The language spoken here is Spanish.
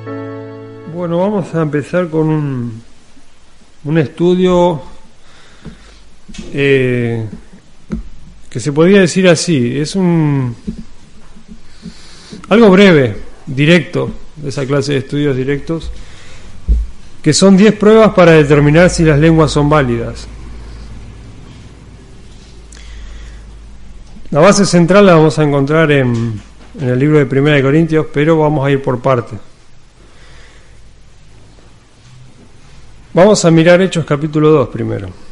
Bueno, vamos a empezar con un estudio que se podría decir así, es algo breve, directo, de esa clase de estudios directos, que son 10 pruebas para determinar si las lenguas son válidas. La base central la vamos a encontrar en el libro de 1 Corintios, pero vamos a ir por partes. Vamos a mirar Hechos capítulo 2 primero.